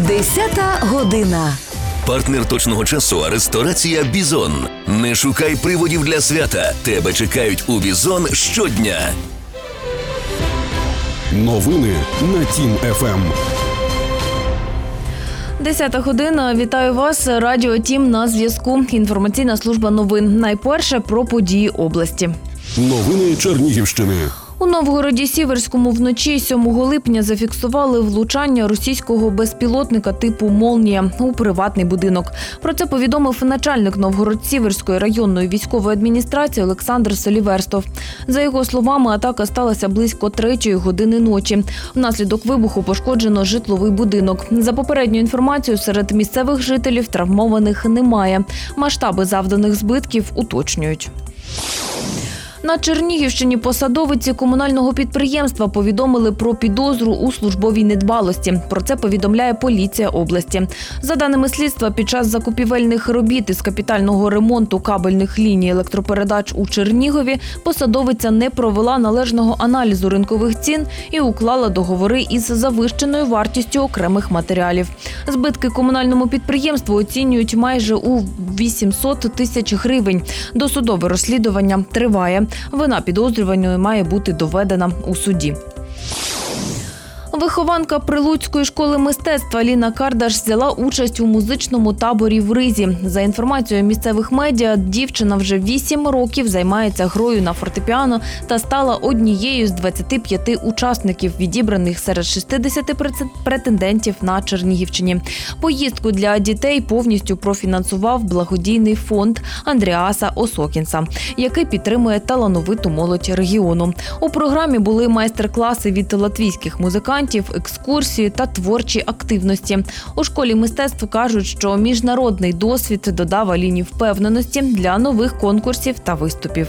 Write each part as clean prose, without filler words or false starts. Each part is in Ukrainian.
10 година. Партнер точного часу – ресторація «Бізон». Не шукай приводів для свята. Тебе чекають у «Бізон» щодня. Новини на Тім ФМ. 10 година. Вітаю вас. Радіо Тім на зв'язку. Інформаційна служба новин. Найперше про події області. Новини Чернігівщини. У Новгороді-Сіверському вночі 7 липня зафіксували влучання російського безпілотника типу «Молнія» у приватний будинок. Про це повідомив начальник Новгород-Сіверської районної військової адміністрації Олександр Соліверстов. За його словами, атака сталася близько 3-ї години ночі. Внаслідок вибуху пошкоджено житловий будинок. За попередньою інформацією, серед місцевих жителів травмованих немає. Масштаби завданих збитків уточнюють. На Чернігівщині посадовиці комунального підприємства повідомили про підозру у службовій недбалості. Про це повідомляє поліція області. За даними слідства, під час закупівельних робіт із капітального ремонту кабельних ліній електропередач у Чернігові посадовиця не провела належного аналізу ринкових цін і уклала договори із завищеною вартістю окремих матеріалів. Збитки комунальному підприємству оцінюють майже у 800 тисяч гривень. Досудове розслідування триває. Вина підозрюваної має бути доведена у суді. Вихованка Прилуцької школи мистецтва Ліна Кардаш взяла участь у музичному таборі в Ризі. За інформацією місцевих медіа, дівчина вже 8 років займається грою на фортепіано та стала однією з 25 учасників, відібраних серед 60 претендентів на Чернігівщині. Поїздку для дітей повністю профінансував благодійний фонд Андріаса Осокінса, який підтримує талановиту молодь регіону. У програмі були майстер-класи від латвійських музикантів, екскурсії та творчі активності. У школі мистецтв кажуть, що міжнародний досвід додав Аліні впевненості для нових конкурсів та виступів.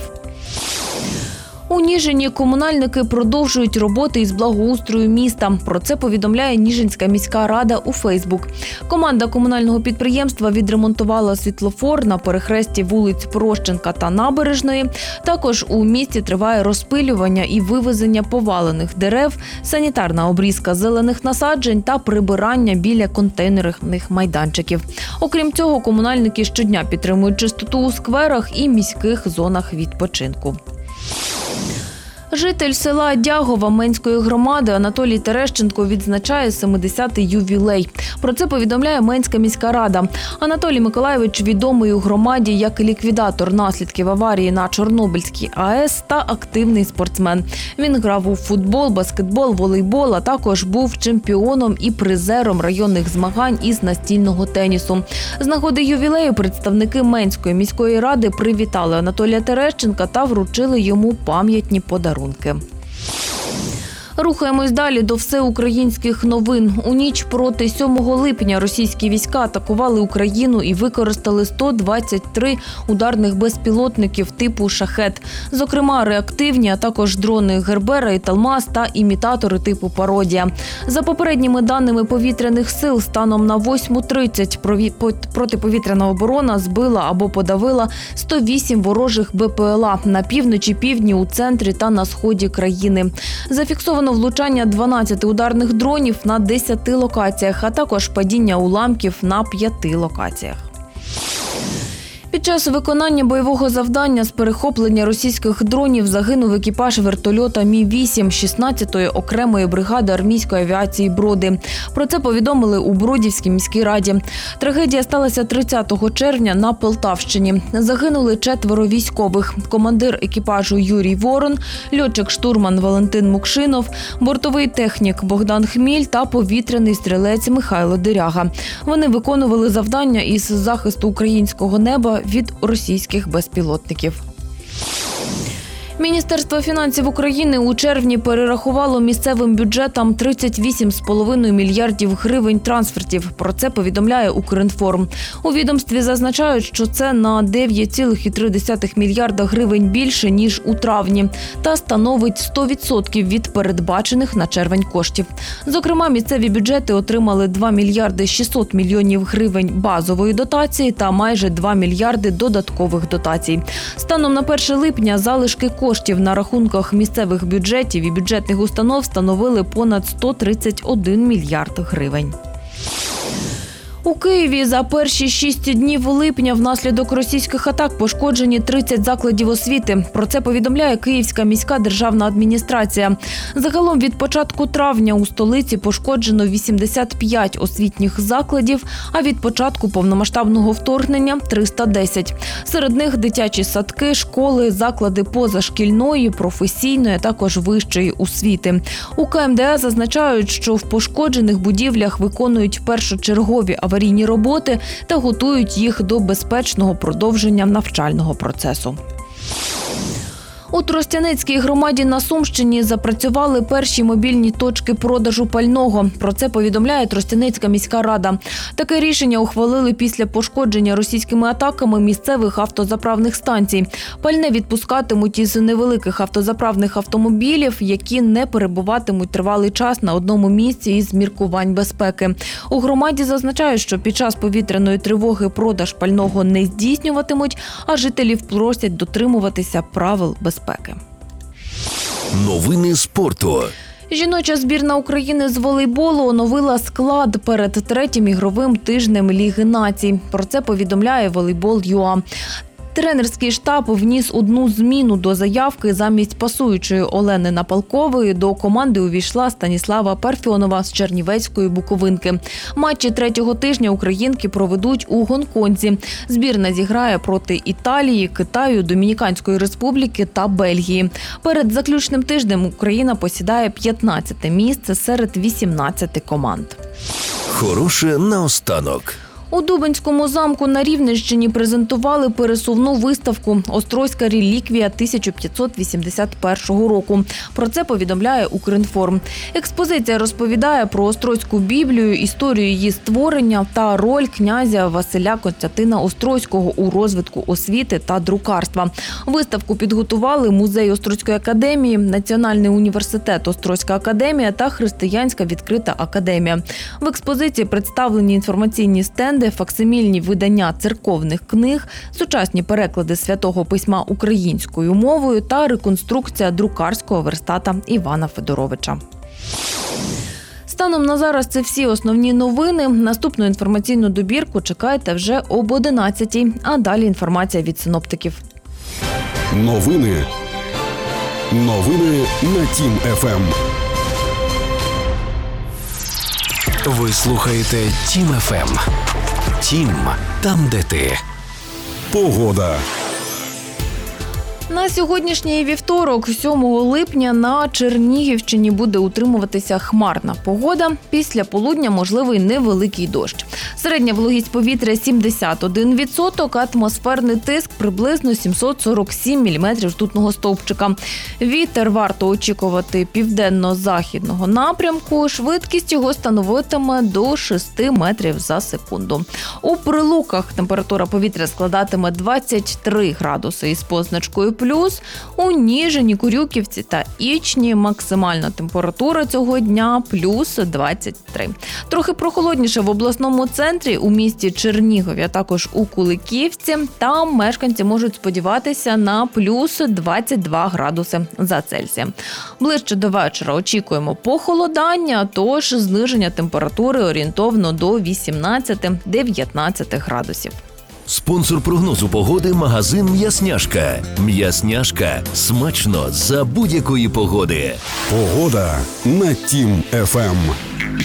У Ніжині комунальники продовжують роботи із благоустрою міста. Про це повідомляє Ніжинська міська рада у Фейсбук. Команда комунального підприємства відремонтувала світлофор на перехресті вулиць Прощенка та Набережної. Також у місті триває розпилювання і вивезення повалених дерев, санітарна обрізка зелених насаджень та прибирання біля контейнерних майданчиків. Окрім цього, комунальники щодня підтримують чистоту у скверах і міських зонах відпочинку. Житель села Дягова Менської громади Анатолій Терещенко відзначає 70-й ювілей. Про це повідомляє Менська міська рада. Анатолій Миколайович відомий у громаді як ліквідатор наслідків аварії на Чорнобильській АЕС та активний спортсмен. Він грав у футбол, баскетбол, волейбол, а також був чемпіоном і призером районних змагань із настільного тенісу. З нагоди ювілею представники Менської міської ради привітали Анатолія Терещенка та вручили йому пам'ятні подарунки. Рухаємось далі до всеукраїнських новин. У ніч проти 7 липня російські війська атакували Україну і використали 123 ударних безпілотників типу «Шахед». Зокрема, реактивні, а також дрони «Гербера» і «Талмаз» та імітатори типу «Пародія». За попередніми даними повітряних сил, станом на 8:30 протиповітряна оборона збила або подавила 108 ворожих БПЛА на півночі, півдні, у центрі та на сході країни. Зафіксовано влучання 12 ударних дронів на 10 локаціях, а також падіння уламків на 5 локаціях. Під час виконання бойового завдання з перехоплення російських дронів загинув екіпаж вертольота Мі-8 16-ї окремої бригади армійської авіації «Броди». Про це повідомили у Бродівській міській раді. Трагедія сталася 30 червня на Полтавщині. Загинули 4 військових. Командир екіпажу Юрій Ворон, льотчик-штурман Валентин Мукшинов, бортовий технік Богдан Хміль та повітряний стрілець Михайло Диряга. Вони виконували завдання із захисту українського неба від російських безпілотників. Міністерство фінансів України у червні перерахувало місцевим бюджетам 38,5 мільярдів гривень трансфертів. Про це повідомляє Укрінформ. У відомстві зазначають, що це на 9,3 мільярда гривень більше, ніж у травні, та становить 100% від передбачених на червень коштів. Зокрема, місцеві бюджети отримали 2 мільярди 600 мільйонів гривень базової дотації та майже 2 мільярди додаткових дотацій. Станом на 1 липня залишки коштів на рахунках місцевих бюджетів і бюджетних установ становили понад 131 мільярд гривень. У Києві за перші 6 днів липня внаслідок російських атак пошкоджені 30 закладів освіти. Про це повідомляє Київська міська державна адміністрація. Загалом від початку травня у столиці пошкоджено 85 освітніх закладів, а від початку повномасштабного вторгнення – 310. Серед них дитячі садки, школи, заклади позашкільної, професійної, а також вищої освіти. У КМДА зазначають, що в пошкоджених будівлях виконують першочергові аварійні роботи та готують їх до безпечного продовження навчального процесу. У Тростяницькій громаді на Сумщині запрацювали перші мобільні точки продажу пального. Про це повідомляє Тростяницька міська рада. Таке рішення ухвалили після пошкодження російськими атаками місцевих автозаправних станцій. Пальне відпускатимуть із невеликих автозаправних автомобілів, які не перебуватимуть тривалий час на одному місці із міркувань безпеки. У громаді зазначають, що під час повітряної тривоги продаж пального не здійснюватимуть, а жителів просять дотримуватися правил безпеки. Новини спорту. Жіноча збірна України з волейболу оновила склад перед третім ігровим тижнем Ліги націй. Про це повідомляє Волейбол.ua. Тренерський штаб вніс одну зміну до заявки. Замість пасуючої Олени Напалкової до команди увійшла Станіслава Парфьонова з Чернівецької Буковинки. Матчі третього тижня українки проведуть у Гонконзі. Збірна зіграє проти Італії, Китаю, Домініканської Республіки та Бельгії. Перед заключним тижнем Україна посідає 15-те місце серед 18 команд. Хороше наостанок. У Дубенському замку на Рівненщині презентували пересувну виставку «Острозька реліквія 1581 року». Про це повідомляє Укрінформ. Експозиція розповідає про Острозьку Біблію, історію її створення та роль князя Василя Костянтина Острозького у розвитку освіти та друкарства. Виставку підготували Музей Острозької академії, Національний університет Острозька академія та Християнська відкрита академія. В експозиції представлені інформаційні стенди, факсимільні видання церковних книг, сучасні переклади Святого Письма українською мовою та реконструкція друкарського верстата Івана Федоровича. Станом на зараз це всі основні новини. Наступну інформаційну добірку чекайте вже об 11-й, а далі інформація від синоптиків. Новини на Тім ФМ. Ви слухаєте Тім ФМ. Тім, там, де ти. Погода. На сьогоднішній вівторок, 7 липня, на Чернігівщині буде утримуватися хмарна погода. Після полудня можливий невеликий дощ. Середня вологість повітря 71%, атмосферний тиск приблизно 747 мм ртутного стовпчика. Вітер варто очікувати південно-західного напрямку. Швидкість його становитиме до 6 метрів за секунду. У Прилуках температура повітря складатиме 23 градуси із позначкою плюс. У Ніжині, Курюківці та Ічні максимальна температура цього дня плюс 23. Трохи прохолодніше в обласному центрі, у місті Чернігові, а також у Куликівці. Там мешканці можуть сподіватися на плюс 22 градуси за Цельсієм. Ближче до вечора очікуємо похолодання, тож зниження температури орієнтовно до 18-19 градусів. Спонсор прогнозу погоди – магазин «М'ясняшка». «М'ясняшка» – смачно за будь-якої погоди. Погода на Тім ФМ.